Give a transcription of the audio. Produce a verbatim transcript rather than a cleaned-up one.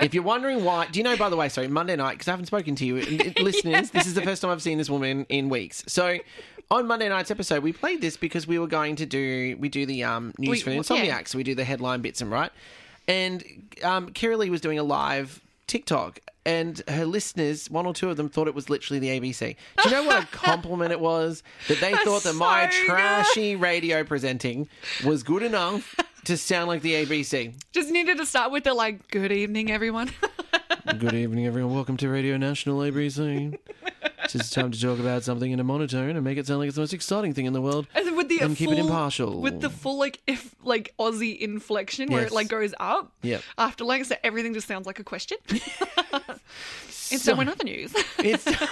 If you're wondering why, do you know, by the way, sorry, Monday night, because I haven't spoken to you, listeners, yes. This is the first time I've seen this woman in weeks. So on Monday night's episode, we played this because we were going to do, we do the um, news we, for Insomniacs, yeah. so we do the headline bits and right. And um, Kira Lee was doing a live TikTok, and her listeners, one or two of them, thought it was literally the A B C. Do you know what a compliment it was? That they That's thought that so my good. trashy radio presenting was good enough to sound like the A B C. Just needed to start with the, like, good evening, everyone. Good evening, everyone. Welcome to Radio National A B C. It's just time to talk about something in a monotone and make it sound like it's the most exciting thing in the world. And then with the and full, keep it impartial. With the full, like, if like Aussie inflection where Yes. it, like, goes up. Yep. After, like, so everything just sounds like a question. And So- so in other news. It's